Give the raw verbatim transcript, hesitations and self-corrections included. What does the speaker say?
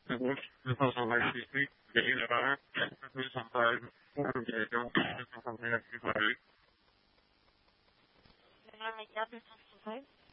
which is also like the data about sometimes or they don't something that you like. Then I make that business sometimes.